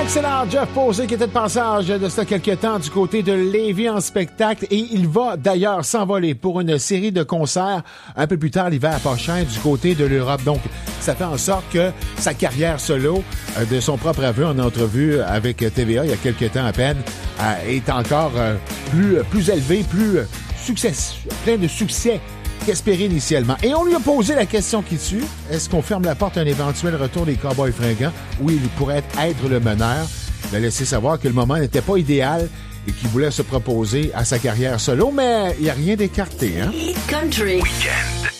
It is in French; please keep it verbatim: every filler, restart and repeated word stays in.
L'excellent Jeff Posey qui était de passage de cela quelques temps du côté de Lévis en spectacle et il va d'ailleurs s'envoler pour une série de concerts un peu plus tard l'hiver prochain du côté de l'Europe. Donc, ça fait en sorte que sa carrière solo, euh, de son propre aveu en entrevue avec T V A il y a quelques temps à peine, euh, est encore euh, plus, plus élevée, plus euh, succès, plein de succès qu'espéré initialement. Et on lui a posé la question qui tue. Est-ce qu'on ferme la porte à un éventuel retour des Cowboys fringants où il pourrait être le meneur? Il a laissé savoir que le moment n'était pas idéal et qu'il voulait se proposer à sa carrière solo, mais il n'y a rien d'écarté, hein? Country. Weekend.